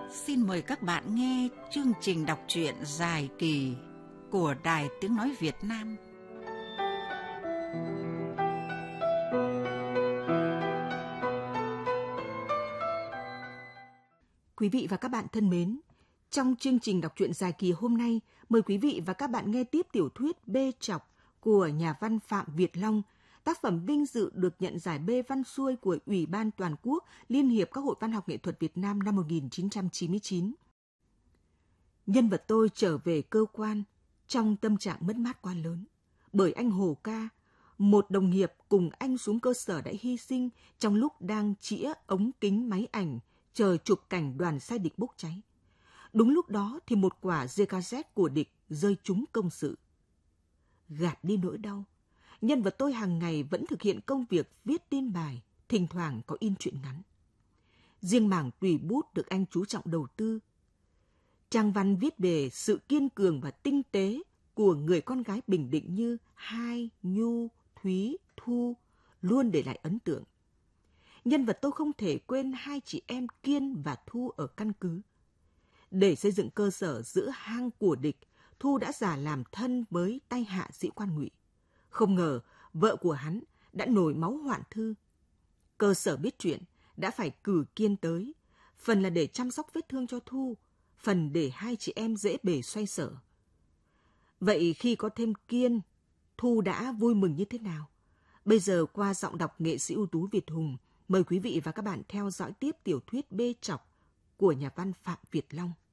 Xin mời các bạn nghe chương trình đọc truyện dài kỳ của Đài Tiếng Nói Việt Nam. Quý vị và các bạn thân mến, trong chương trình đọc truyện dài kỳ hôm nay, mời quý vị và các bạn nghe tiếp tiểu thuyết Bê Trọc của nhà văn Phạm Việt Long, tác phẩm vinh dự được nhận giải B Văn Xuôi của Ủy ban Toàn quốc Liên hiệp các hội văn học nghệ thuật Việt Nam năm 1999. Nhân vật tôi trở về cơ quan trong tâm trạng mất mát quá lớn, bởi anh Hồ Ca, một đồng nghiệp cùng anh xuống cơ sở đã hy sinh trong lúc đang chĩa ống kính máy ảnh chờ chụp cảnh đoàn xe địch bốc cháy. Đúng lúc đó thì một quả JKZ của địch rơi trúng công sự. Gạt đi nỗi đau, nhân vật tôi hàng ngày vẫn thực hiện công việc viết tin bài, thỉnh thoảng có in truyện ngắn. Riêng mảng tùy bút được anh chú trọng đầu tư. Trang văn viết về sự kiên cường và tinh tế của người con gái Bình Định như Hai, Nhu, Thúy, Thu luôn để lại ấn tượng. Nhân vật tôi không thể quên hai chị em Kiên và Thu ở căn cứ. Để xây dựng cơ sở giữa hang của địch, Thu đã giả làm thân với tay hạ sĩ quan Ngụy. Không ngờ vợ của hắn đã nổi máu hoạn thư. Cơ sở biết chuyện đã phải cử Kiên tới, phần là để chăm sóc vết thương cho Thu, phần để hai chị em dễ bề xoay sở. Vậy khi có thêm Kiên, Thu đã vui mừng như thế nào? Bây giờ qua giọng đọc nghệ sĩ ưu tú Việt Hùng, mời quý vị và các bạn theo dõi tiếp tiểu thuyết Bê Trọc của nhà văn Phạm Việt Long.